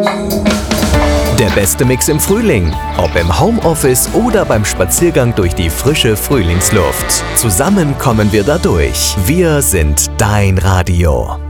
Der beste Mix im Frühling, ob im Homeoffice oder beim Spaziergang durch die frische Frühlingsluft. Zusammen kommen wir da durch. Wir sind dein Radio.